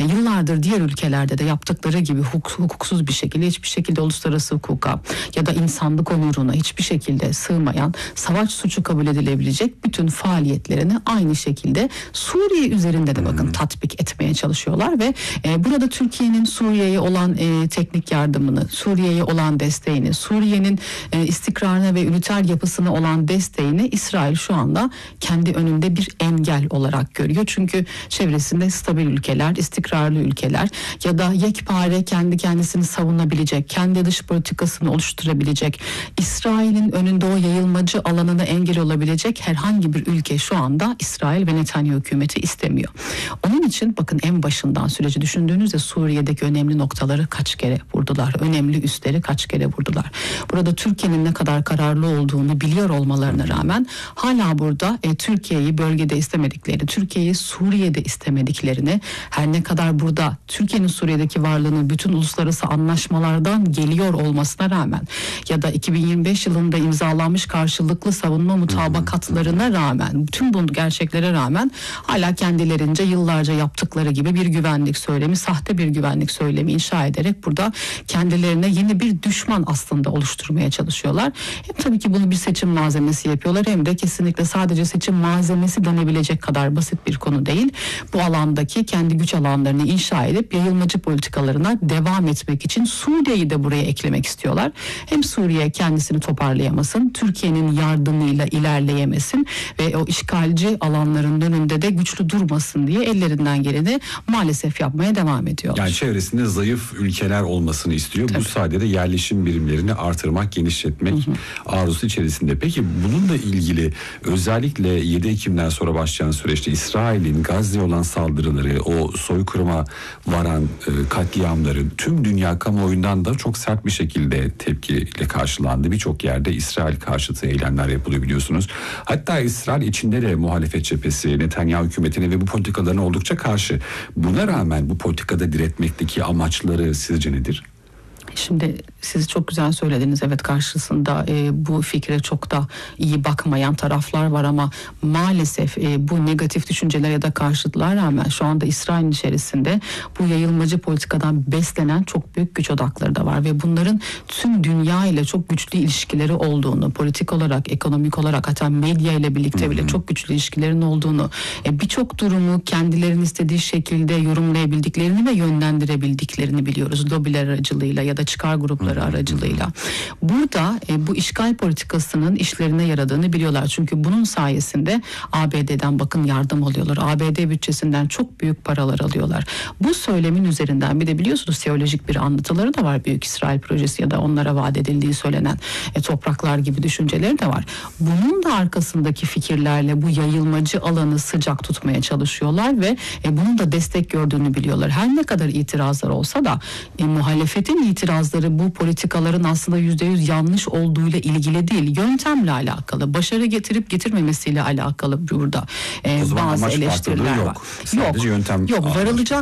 yıllardır diğer ülkelerde de yaptıkları gibi hukuksuz bir şekilde, hiçbir şekilde uluslararası hukuka ya da insanlık onuruna hiçbir şekilde sığmayan, savaş suçu kabul edilebilecek bütün faaliyetlerini aynı şekilde Suriye üzerinde de bakın tatbik etmeye çalışıyorlar ve burada Türkiye'nin Suriye'ye olan teknik yardımını, Suriye'ye olan desteğini, Suriye'nin istikrarına ve üniter yapısına olan desteğini İsrail şu anda kendi önünde bir engel olarak görüyor. Çünkü çevresinde stabil ülkeler, istikrarlı ülkeler ya da yekpare kendi kendisini savunabilecek, kendi dış politikasını oluşturabilecek, İsrail'in önünde o yayılmacı alanına engel olabilecek herhangi bir ülke şu anda İsrail ve Netanyahu hükümeti istemiyor. Onun için bakın en başından süreci düşündüğünüzde Suriye'deki önemli noktaları kaç kere vurdular, önemli üsleri kaç kere vurdular. Burada Türkiye'nin ne kadar kararlı olduğunu biliyor olmalarına rağmen hala burada Türkiye'yi bölgede istemediklerini, Türkiye'yi Suriye'de istemediklerini, her ne kadar burada Türkiye'nin Suriye'deki varlığının bütün uluslararası anlaşmalardan geliyor olmasına rağmen ya da 2025 yılında imzalanmış karşılıklı savunma mutabakatlarına rağmen, bütün bu gerçeklere rağmen hala kendilerince yıllarca yaptıkları gibi bir güvenlik söylemi, sahte bir güvenlik söylemi inşa ederek burada kendilerine yeni bir düşman aslında oluşturmaya çalışıyorlar. Hem tabii ki bunu bir seçim malzemesi yapıyorlar, hem de kesinlikle sadece seçim malzemesi denebilecek kadar basit bir konu değil. Bu alandaki kendi güç alanlarını inşa edip yayılmacı politikalarına devam etmek için Suriye'yi de buraya eklemek istiyorlar. Hem Suriye kendisini toparlayamasın, Türkiye'nin yardımıyla ilerleyemesin ve o işgalci alanların önünde de güçlü durmasın diye ellerinden geleni maalesef yapmaya devam ediyor. Yani çevresinde zayıf ülkeler olmasını istiyor. Tabii. Bu sayede yerleşim birimlerini artırmak, genişletmek arzusu içerisinde. Peki bununla ilgili özellikle 7 Ekim'den sonra başlayan süreçte İsrail'in Gazze'ye olan saldırıları, o soykırıma varan katliamların tüm dünya kamuoyundan da çok sert bir şekilde tepkiyle karşılandı. Birçok yerde İsrail karşıtı eylemler yapılıyor biliyorsunuz. Hatta İsrail içinde de muhalefet cephesi Netanyahu hükümetine ve bu politikalarına oldukça karşı. Buna rağmen bu politikada diretmekteki amaçları sizce nedir? Şimdi siz çok güzel söylediniz. Evet, karşısında bu fikre çok da iyi bakmayan taraflar var ama maalesef bu negatif düşünceler ya da karşıtlığa rağmen şu anda İsrail'in içerisinde bu yayılmacı politikadan beslenen çok büyük güç odakları da var ve bunların tüm dünya ile çok güçlü ilişkileri olduğunu, politik olarak, ekonomik olarak, hatta medya ile birlikte bile çok güçlü ilişkilerin olduğunu, birçok durumu kendilerinin istediği şekilde yorumlayabildiklerini ve yönlendirebildiklerini biliyoruz. Lobiler aracılığıyla ya da çıkar grupları aracılığıyla. Burada bu işgal politikasının işlerine yaradığını biliyorlar. Çünkü bunun sayesinde ABD'den bakın yardım alıyorlar. ABD bütçesinden çok büyük paralar alıyorlar. Bu söylemin üzerinden bir de biliyorsunuz teolojik bir anlatıları da var. Büyük İsrail projesi ya da onlara vaat edildiği söylenen topraklar gibi düşünceleri de var. Bunun da arkasındaki fikirlerle bu yayılmacı alanı sıcak tutmaya çalışıyorlar ve bunun da destek gördüğünü biliyorlar. Her ne kadar itirazlar olsa da muhalefetin itirazları bu politikaların aslında %100 yanlış olduğuyla ilgili değil, yöntemle alakalı, başarı getirip getirmemesiyle alakalı burada bazı eleştiriler var. Sadece yöntem. Yok,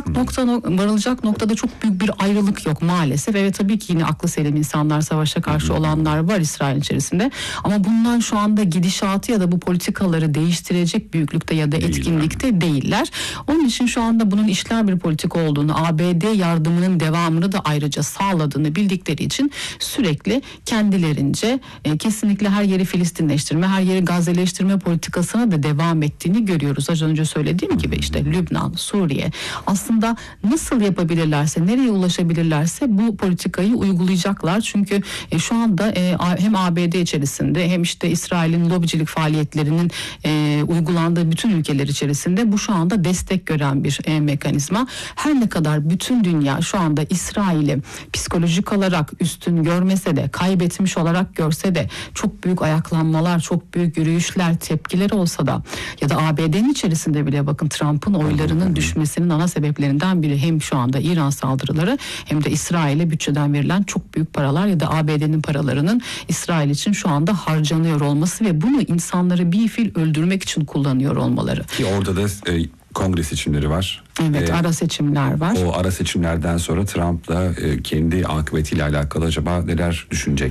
varılacak noktada çok büyük bir ayrılık yok maalesef. Evet, tabii ki yine aklı selim insanlar, savaşa karşı olanlar var İsrail içerisinde ama bunlar şu anda gidişatı ya da bu politikaları değiştirecek büyüklükte ya da etkinlikte değiller. Onun için şu anda bunun işler bir politika olduğunu, ABD yardımının devamını da ayrıca sağladığını bildikleri için sürekli kendilerince kesinlikle her yeri Filistinleştirme, her yeri Gazze'leştirme politikasına da devam ettiğini görüyoruz. Az önce söylediğim gibi işte Lübnan, Suriye aslında nasıl yapabilirlerse, nereye ulaşabilirlerse bu politikayı uygulayacaklar. Çünkü şu anda hem ABD içerisinde hem işte İsrail'in lobicilik faaliyetlerinin uygulandığı bütün ülkeler içerisinde bu şu anda destek gören bir mekanizma. Her ne kadar bütün dünya şu anda İsrail'i psikolojik olarak üstün görmese de, kaybetmiş olarak görse de, çok büyük ayaklanmalar, çok büyük yürüyüşler, tepkiler olsa da ya da ABD'nin içerisinde bile bakın Trump'ın oylarının düşmesinin ana sebeplerinden biri hem şu anda İran saldırıları hem de İsrail'e bütçeden verilen çok büyük paralar ya da ABD'nin paralarının İsrail için şu anda harcanıyor olması ve bunu insanları bir fiil öldürmek için kullanıyor olmaları. Ki orada da kongre seçimleri var. Evet, ara seçimler var. O ara seçimlerden sonra Trump da kendi akıbetiyle alakalı acaba neler düşünecek?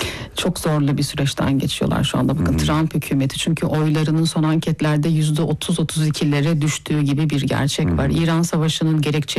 Çok zorlu bir süreçten geçiyorlar şu anda. Bakın Trump hükümeti, çünkü oylarının son anketlerde %30-32'lere düştüğü gibi bir gerçek var. İran Savaşı'nın gerekçe